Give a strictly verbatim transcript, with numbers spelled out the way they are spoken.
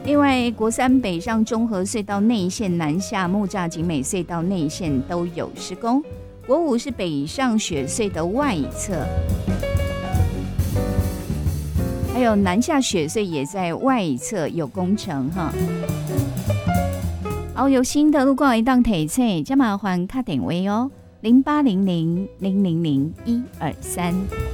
另外，国三北上中和隧道内线南下木栅景美隧道内线都有施工。国五是北上雪隧的外侧，还有南下雪隧也在外侧有工程哈。好，有新的路况一档提醒，加麻烦打电话哦，零八零零零零零一二三。